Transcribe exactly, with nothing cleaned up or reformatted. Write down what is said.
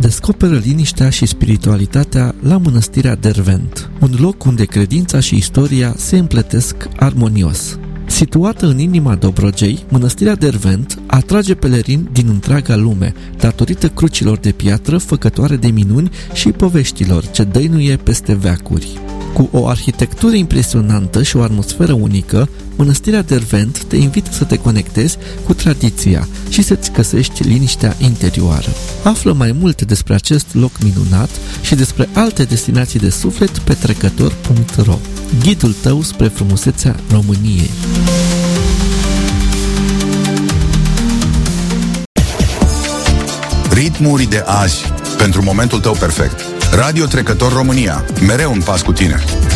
Descoperă liniștea și spiritualitatea la Mănăstirea Dervent, un loc unde credința și istoria se împletesc armonios. Situată în inima Dobrogei, Mănăstirea Dervent atrage pelerini din întreaga lume, datorită crucilor de piatră făcătoare de minuni și poveștilor ce dăinuie peste veacuri. Cu o arhitectură impresionantă și o atmosferă unică, Mănăstirea Dervent te invită să te conectezi cu tradiția și să-ți găsești liniștea interioară. Află mai mult despre acest loc minunat și despre alte destinații de suflet pe trecător punct ro, ghidul tău spre frumusețea României. Ritmuri de azi, pentru momentul tău perfect. Radio Trecător România, mereu un pas cu tine.